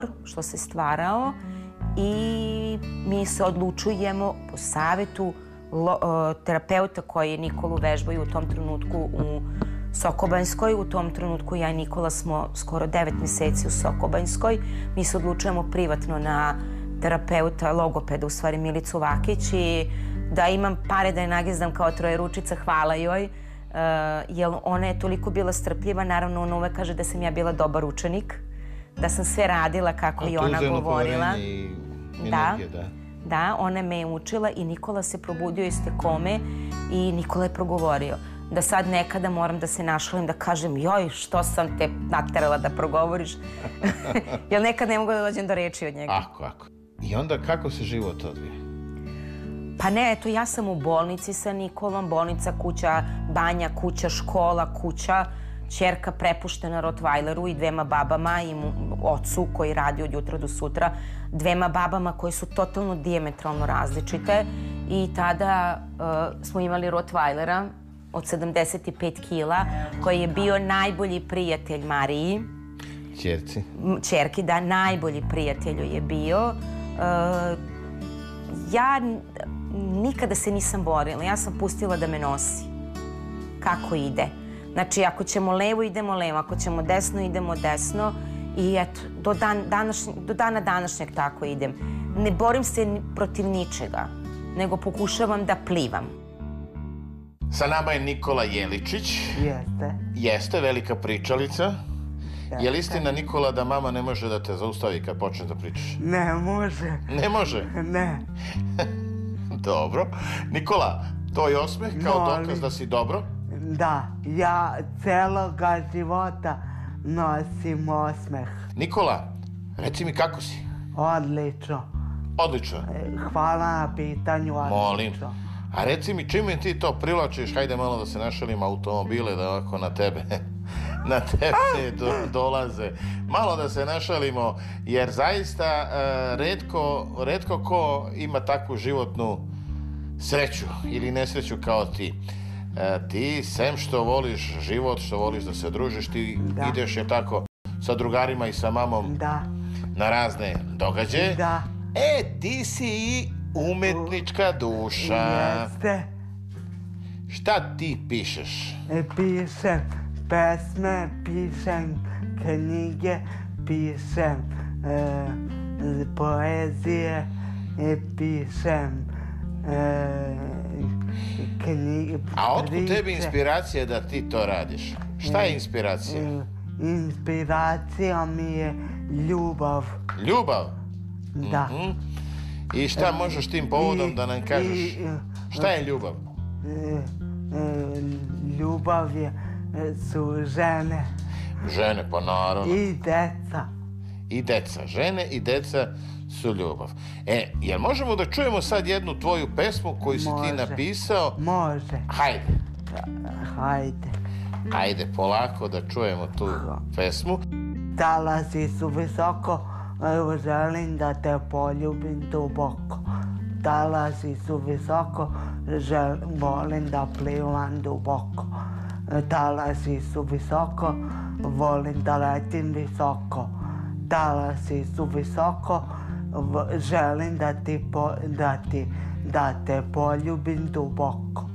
što se stvarao i mi se odlučujemo po savetu terapeuta koji je Nikolu vežbaju u tom trenutku u Sokobanjskoj. U tom trenutku ja i Nikola smo skoro 9 meseci u Sokobanjskoj. Mi se odlučujemo privatno na terapeuta, logopeda, u stvari Milicu Vakić, i da imam pare da je nagizdam kao trojeručica, hvala joj, jer ona je toliko bila strpljiva. Naravno, ona uvek kaže da sam ja bila dobar učenik, da sam sve radila kako i ona govorila. Da, ona me je učila i Nikola se probudio iz te kome i Nikola je progovorio. Da sad nekada moram da se našalim, da kažem joj, što sam te naterala da progovoriš. Jer nekad ne mogu da dođem do reči od njega. Ako. I onda kako se život odvija? Pa ne, eto, ja sam u bolnici sa Nikolom, bolnica, kuća, banja, kuća, škola, kuća, ćerka prepuštena Rottweileru i dvema babama i ocu koji radi od jutra do sutra, dvema babama koje su totalno dijametralno različite, i tada smo imali Rottweilera od 75 kila koji je bio najbolji prijatelj Mariji. Ćerki, da, najbolji prijatelj je bio. Ja nikada se nisam borila, ja sam pustila da me nosi. Kako ide. Znači, ako ćemo levo, idemo levo, ako ćemo desno, idemo desno. I eto, do dana današnjeg tako idem. Ne borim se protiv ničega, nego pokušavam da plivam. Sa nama je Nikola Jeličić. Jeste, velika pričalica. Je li istina, Nikola, da mama ne može da te zaustavi kad počne da pričaš? Ne može. Ne može? Ne. Dobro. Nikola, tvoj osmeh kao dokaz da si dobro? Da, ja celoga života nosim osmeh. Nikola, reci mi kako si? Odlično. Odlično? Hvala na pitanju, odlično. Molim. A reci mi, čime ti to privlačiš, hajde malo da se našalim, automobile da ovako na tebe dolaze. Malo da se našalimo, jer zaista retko ko ima takvu životnu sreću ili nesreću kao ti. Ti, sem što voliš život, što voliš da se družiš, ti ideš, je tako, sa drugarima i sa mamom na razne događaje. Ti si i umetnička duša. Jeste. Šta ti pišeš? Pišem pesme, pišem knjige, pišem poezije, pišem knjige. A otkud tebi inspiracija da ti to radiš? Šta je inspiracija? Inspiracija mi je ljubav. Ljubav? Da. I šta možeš tim povodom da nam kažeš? Šta je ljubav? Ljubav su žene. Žene, pa naravno. I deca. I deca. Žene i deca su ljubav. Jel možemo da čujemo sad jednu tvoju pesmu koju si ti napisao? Može. Hajde. Hajde. Ajde, polako da čujemo tu pesmu. Talasi su visoko, želim da te poljubim duboko. Talasi su visoko, volim da plivam duboko. Talasi su visoko, volim da letim visoko. Talasi su visoko, želim da te poljubim duboko.